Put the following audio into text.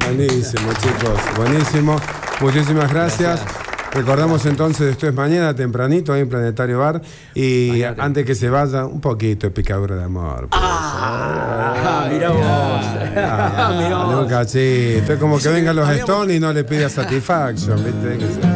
Buenísimo, chicos. Buenísimo. Muchísimas gracias. Recordamos entonces, esto es mañana tempranito ahí en Planetario Bar. Y antes que se vaya, un poquito de picadura de amor. Mirá vos. Un cachito. Es como que vengan los Stones y no le pida Satisfaction, ¿viste?